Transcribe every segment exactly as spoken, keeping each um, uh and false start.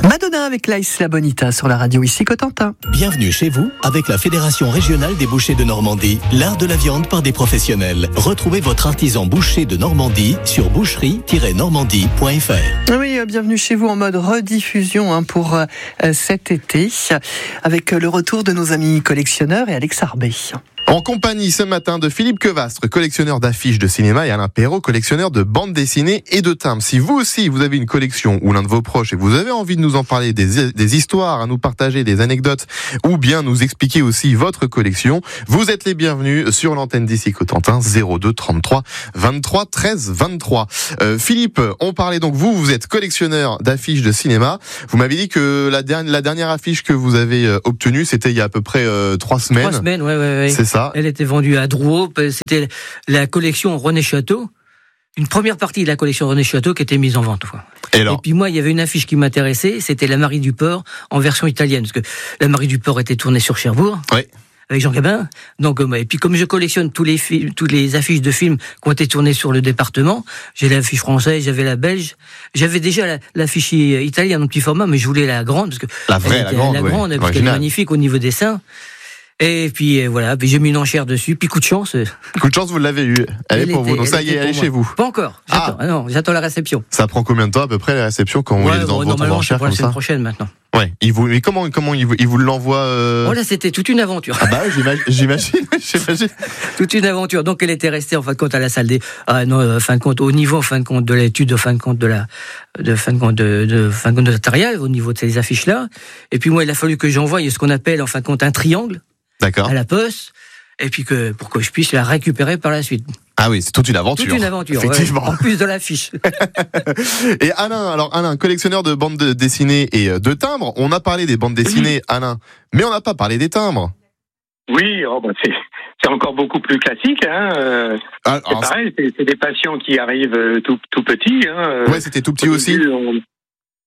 Madonna avec Laïs La Bonita sur la radio ici Cotentin. Bienvenue chez vous avec la Fédération Régionale des Bouchers de Normandie, l'art de la viande par des professionnels. Retrouvez votre artisan boucher de Normandie sur boucherie tiret normandie point f r. Oui, bienvenue chez vous en mode rediffusion hein, pour euh, cet été avec le retour de nos amis collectionneurs et Alex Arbet. En compagnie ce matin de Philippe Quevastre, collectionneur d'affiches de cinéma, et Alain Perrault, collectionneur de bandes dessinées et de timbres. Si vous aussi, vous avez une collection ou l'un de vos proches et que vous avez envie de nous en parler, des, des histoires à nous partager, des anecdotes, ou bien nous expliquer aussi votre collection, vous êtes les bienvenus sur l'antenne d'ici Cotentin, zéro deux trente-trois vingt-trois treize vingt-trois. Euh, Philippe, on parlait donc, vous, vous êtes collectionneur d'affiches de cinéma. Vous m'avez dit que la, dernière, la dernière affiche que vous avez euh, obtenue, c'était il y a à peu près euh, trois semaines. Trois semaines, ouais, ouais, ouais. C'est ça. Elle était vendue à Drouot, c'était la collection René Château, une première partie de la collection René Château qui était mise en vente. Quoi. Et, alors et puis moi, il y avait une affiche qui m'intéressait, c'était La Marie du Port en version italienne, parce que La Marie du Port était tournée sur Cherbourg. Oui. Avec Jean Gabin. Donc, et puis comme je collectionne tous les films, toutes les affiches de films qui ont été tournées sur le département, j'ai l'affiche française, j'avais la belge, j'avais déjà la, l'affiche italienne en petit format, mais je voulais la grande parce que la vraie, elle la était, grande, la ouais. grande, parce qu'elle est magnifique au niveau dessin. Et puis voilà, puis j'ai mis une enchère dessus, puis coup de chance. Coup de chance, vous l'avez eu. Elle, elle est pour était, vous, donc ça y est, elle est chez vous. Pas encore. J'attends, ah. non, j'attends la réception. Ça prend combien de temps à peu près la réception quand ouais, on les bon, envoie en enchère comme ça? La semaine prochaine maintenant. Ouais. Il vous, mais comment, comment il vous, il vous l'envoie euh... Oh là, c'était toute une aventure. Ah bah, j'imagine, j'imagine, j'imagine. Toute une aventure. Donc, elle était restée en fin de compte à la salle des, ah non, euh, fin de compte au niveau, en fin de compte de l'étude, en fin de compte de la, de fin de compte de, de fin de compte de matériel au niveau de ces affiches là. Et puis moi, il a fallu que j'envoie ce qu'on appelle en fin de compte un triangle. D'accord. À la poste, et puis que pour que je puisse la récupérer par la suite. Ah oui, c'est toute une aventure. Toute une aventure, effectivement. Ouais, en plus de l'affiche. Et Alain, alors Alain, collectionneur de bandes dessinées et de timbres. On a parlé des bandes dessinées, oui. Alain, mais on n'a pas parlé des timbres. Oui, oh bah c'est, c'est encore beaucoup plus classique. Hein. Euh, ah, c'est alors, pareil, c'est, c'est des passions qui arrivent tout, tout petits. Hein. Ouais, c'était tout petit aussi. Début, on... Pardon ?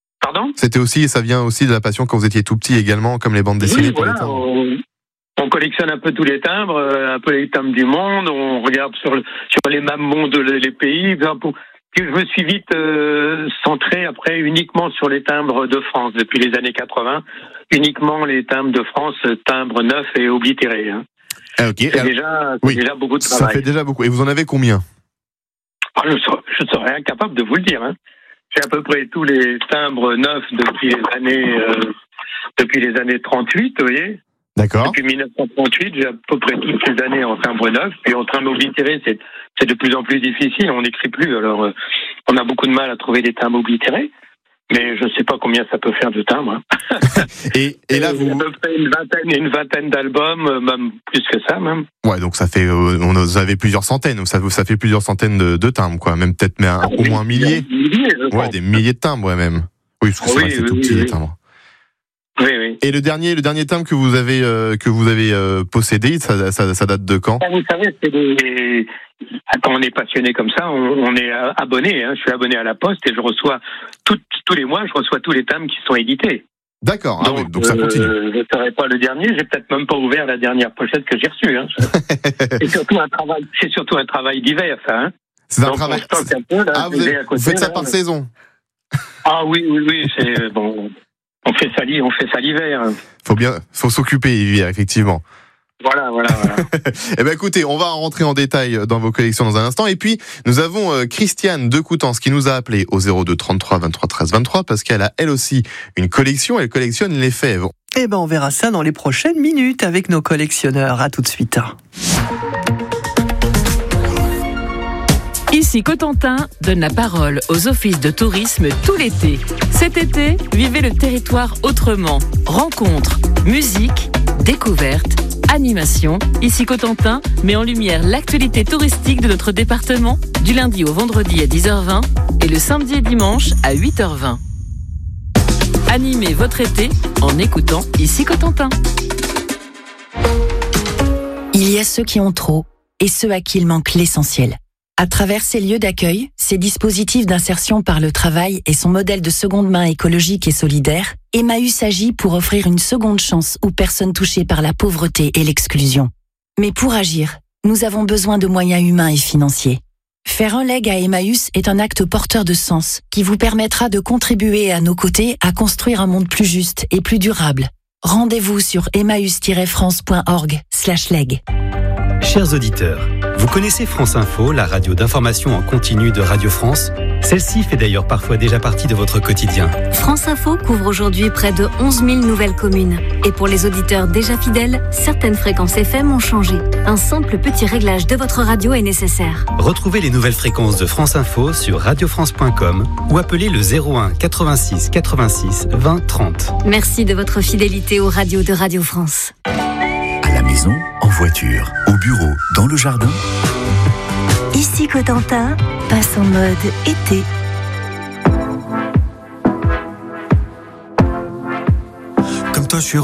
C'était aussi, ça vient aussi de la passion quand vous étiez tout petit également, comme les bandes dessinées oui, pour voilà, les timbres. On... On collectionne un peu tous les timbres, un peu les timbres du monde, on regarde sur, le, sur les mêmes mondes les pays. Puis je me suis vite euh, centré après uniquement sur les timbres de France depuis les années quatre-vingts, uniquement les timbres de France, timbres neufs et oblitérés. Hein. Ah, okay. C'est, déjà, c'est oui. déjà beaucoup de travail. Ça fait déjà beaucoup. Et vous en avez combien ? ah, Je serais, je serais incapable de vous le dire. Hein. J'ai à peu près tous les timbres neufs depuis les années, euh, depuis les années trente-huit, vous voyez. D'accord. Depuis dix-neuf cent trente-huit, j'ai à peu près toutes les années en timbre neuf. Puis en timbres oblitérés, c'est, c'est de plus en plus difficile. On n'écrit plus. Alors, euh, on a beaucoup de mal à trouver des timbres oblitérés. Mais je ne sais pas combien ça peut faire de timbres. Hein. et, et là, vous... Il y a à peu près une vingtaine, une vingtaine d'albums, même plus que ça, même. Ouais, donc ça fait, euh, on vous avez plusieurs centaines. Donc ça, ça fait plusieurs centaines de, de timbres, quoi. Même peut-être, mais un, ah, au moins un millier. Des milliers, je ouais, pense. Des milliers de timbres, ouais, même. Oui, parce que c'est, oui, vrai que c'est oui, tout petit, oui, les timbres. Oui, oui. Et le dernier, le dernier timbre que vous avez euh, que vous avez euh, possédé, ça, ça, ça date de quand ? Vous savez, c'est des... quand on est passionné comme ça, on, on est abonné. Hein. Je suis abonné à la Poste et je reçois tout, tous les mois, je reçois tous les timbres qui sont édités. D'accord. Donc, ah oui, donc ça continue. Euh, je ne serai pas le dernier. J'ai peut-être même pas ouvert la dernière pochette que j'ai reçue. Hein. c'est surtout un travail. C'est surtout un travail d'hiver, ça. Hein. C'est un donc, travail. Un peu, là, ah, vous, avez, côté, vous faites ça là, par là. saison. Ah oui, oui, oui. C'est bon. On fait ça, on fait ça l'hiver. Faut bien, faut s'occuper l'hiver, effectivement. Voilà, voilà, voilà. Eh ben, écoutez, on va rentrer en détail dans vos collections dans un instant. Et puis, nous avons euh, Christiane de Coutances qui nous a appelé au zéro deux trente-trois vingt-trois treize vingt-trois parce qu'elle a elle aussi une collection. Elle collectionne les fèves. Eh ben, on verra ça dans les prochaines minutes avec nos collectionneurs. À tout de suite. Ici Cotentin donne la parole aux offices de tourisme tout l'été. Cet été, vivez le territoire autrement. Rencontres, musique, découvertes, animation. Ici Cotentin met en lumière l'actualité touristique de notre département du lundi au vendredi à dix heures vingt et le samedi et dimanche à huit heures vingt. Animez votre été en écoutant Ici Cotentin. Il y a ceux qui ont trop et ceux à qui il manque l'essentiel. À travers ces lieux d'accueil, ces dispositifs d'insertion par le travail et son modèle de seconde main écologique et solidaire, Emmaüs agit pour offrir une seconde chance aux personnes touchées par la pauvreté et l'exclusion. Mais pour agir, nous avons besoin de moyens humains et financiers. Faire un leg à Emmaüs est un acte porteur de sens qui vous permettra de contribuer à nos côtés à construire un monde plus juste et plus durable. Rendez-vous sur emmaüs-france.org slash leg. Chers auditeurs, vous connaissez France Info, la radio d'information en continu de Radio France ? Celle-ci fait d'ailleurs parfois déjà partie de votre quotidien. France Info couvre aujourd'hui près de onze mille nouvelles communes. Et pour les auditeurs déjà fidèles, certaines fréquences F M ont changé. Un simple petit réglage de votre radio est nécessaire. Retrouvez les nouvelles fréquences de France Info sur radio france point com ou appelez le zéro un quatre-vingt-six quatre-vingt-six vingt trente. Merci de votre fidélité aux radios de Radio France. À la maison, en voiture, au bureau, dans le jardin. Ici Cotentin passe en mode été. Comme toi, je suis